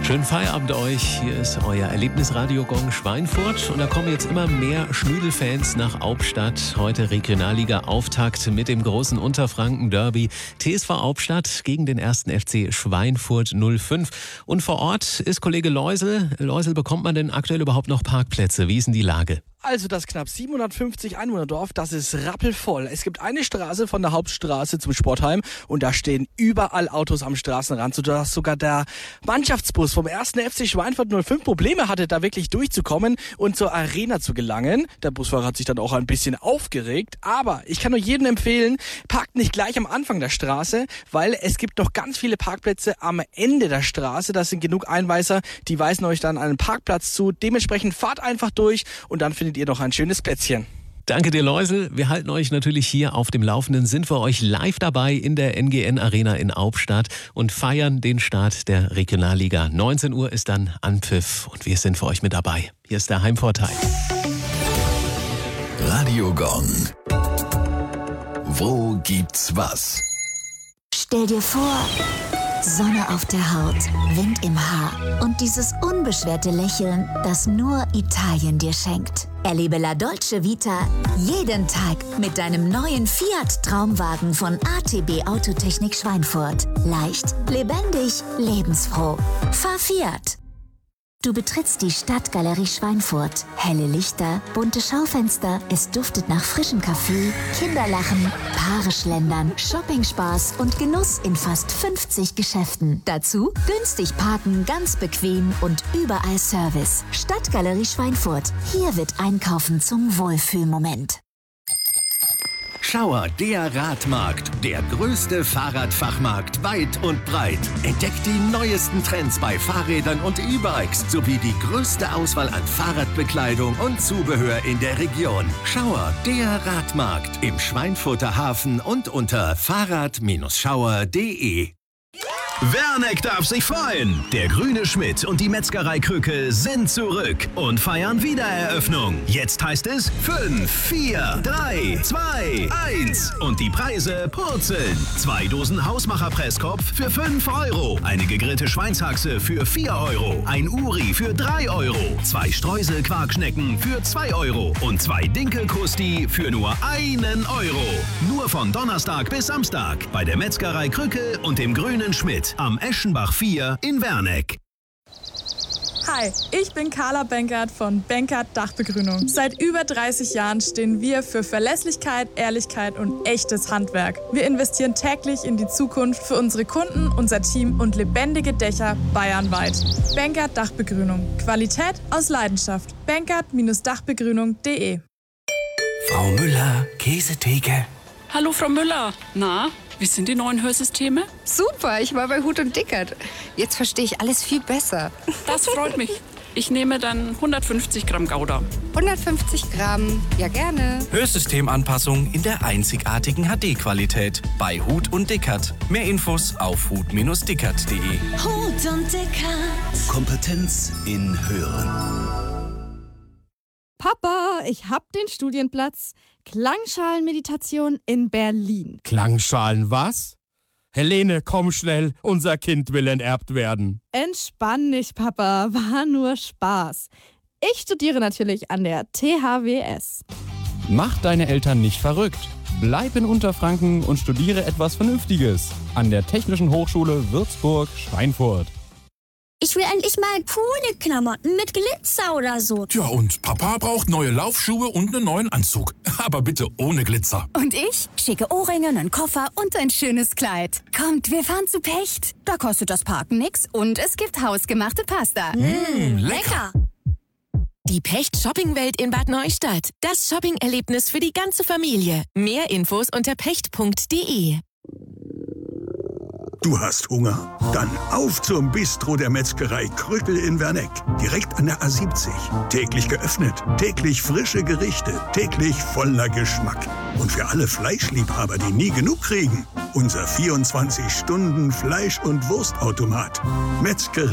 Schönen Feierabend euch. Hier ist euer Erlebnisradio Gong Schweinfurt. Und da kommen jetzt immer mehr Schnüdelfans nach Hauptstadt. Heute Regionalliga-Auftakt mit dem großen Unterfranken-Derby. TSV Hauptstadt gegen den 1. FC Schweinfurt 05. Und vor Ort ist Kollege Leusel. Leusel, bekommt man denn aktuell überhaupt noch Parkplätze? Wie ist denn die Lage? Also das knapp 750 Einwohnerdorf, das ist rappelvoll. Es gibt eine Straße von der Hauptstraße zum Sportheim und da stehen überall Autos am Straßenrand, sodass sogar der Mannschaftsbus vom 1. FC Schweinfurt 05 Probleme hatte, da wirklich durchzukommen und zur Arena zu gelangen. Der Busfahrer hat sich dann auch ein bisschen aufgeregt, aber ich kann nur jedem empfehlen, parkt nicht gleich am Anfang der Straße, weil es gibt noch ganz viele Parkplätze am Ende der Straße. Das sind genug Einweiser, die weisen euch dann einen Parkplatz zu. Dementsprechend fahrt einfach durch und dann findet ihr noch ein schönes Plätzchen. Danke dir, Leusel. Wir halten euch natürlich hier auf dem Laufenden, sind für euch live dabei in der NGN Arena in Hauptstadt und feiern den Start der Regionalliga. 19 Uhr ist dann Anpfiff und wir sind für euch mit dabei. Hier ist der Heimvorteil. Radio Gong. Wo gibt's was? Stell dir vor, Sonne auf der Haut, Wind im Haar und dieses unbeschwerte Lächeln, das nur Italien dir schenkt. Erlebe La Dolce Vita jeden Tag mit deinem neuen Fiat Traumwagen von ATB Autotechnik Schweinfurt. Leicht, lebendig, lebensfroh. Fahr Fiat. Du betrittst die Stadtgalerie Schweinfurt. Helle Lichter, bunte Schaufenster, es duftet nach frischem Kaffee, Kinderlachen, Paare schlendern, Shoppingspaß und Genuss in fast 50 Geschäften. Dazu günstig parken, ganz bequem und überall Service. Stadtgalerie Schweinfurt. Hier wird Einkaufen zum Wohlfühlmoment. Schauer, der Radmarkt, der größte Fahrradfachmarkt weit und breit. Entdeckt die neuesten Trends bei Fahrrädern und E-Bikes sowie die größte Auswahl an Fahrradbekleidung und Zubehör in der Region. Schauer, der Radmarkt im Schweinfurter Hafen und unter fahrrad-schauer.de. Werneck darf sich freuen. Der Grüne Schmidt und die Metzgerei Krücke sind zurück und feiern Wiedereröffnung. Jetzt heißt es 5, 4, 3, 2, 1 und die Preise purzeln. 2 Dosen Hausmacher-Presskopf für 5 €, eine gegrillte Schweinshaxe für 4 €, ein Uri für 3 €, 2 Streusel-Quarkschnecken für 2 € und 2 Dinkelkrusti für nur 1 €. Nur von Donnerstag bis Samstag bei der Metzgerei Krücke und dem Grünen Schmidt am Eschenbach 4 in Werneck. Hi, ich bin Carla Benkert von Benkert Dachbegrünung. Seit über 30 Jahren stehen wir für Verlässlichkeit, Ehrlichkeit und echtes Handwerk. Wir investieren täglich in die Zukunft für unsere Kunden, unser Team und lebendige Dächer bayernweit. Benkert Dachbegrünung. Qualität aus Leidenschaft. Benkert-Dachbegrünung.de. Frau Müller, Käsetheke. Hallo Frau Müller. Na, wie sind die neuen Hörsysteme? Super, ich war bei Huth und Dickert. Jetzt verstehe ich alles viel besser. Das freut mich. Ich nehme dann 150 Gramm Gouda. 150 Gramm, ja gerne. Hörsystemanpassung in der einzigartigen HD-Qualität bei Huth und Dickert. Mehr Infos auf huth-dickert.de. Huth und Dickert. Kompetenz in Hören. Papa, ich hab den Studienplatz. Klangschalenmeditation in Berlin. Klangschalen was? Helene, komm schnell, unser Kind will enterbt werden. Entspann dich, Papa, war nur Spaß. Ich studiere natürlich an der THWS. Mach deine Eltern nicht verrückt. Bleib in Unterfranken und studiere etwas Vernünftiges an der Technischen Hochschule Würzburg-Schweinfurt. Ich will endlich mal coole Klamotten mit Glitzer oder so. Tja, und Papa braucht neue Laufschuhe und einen neuen Anzug. Aber bitte ohne Glitzer. Und ich? Schicke Ohrringe, einen Koffer und ein schönes Kleid. Kommt, wir fahren zu Pecht. Da kostet das Parken nix und es gibt hausgemachte Pasta. Lecker! Die Pecht Shoppingwelt in Bad Neustadt. Das Shopping-Erlebnis für die ganze Familie. Mehr Infos unter pecht.de. Du hast Hunger? Dann auf zum Bistro der Metzgerei Krückel in Werneck. Direkt an der A70. Täglich geöffnet, täglich frische Gerichte, täglich voller Geschmack. Und für alle Fleischliebhaber, die nie genug kriegen, unser 24-Stunden-Fleisch- und Wurstautomat. Metzgerei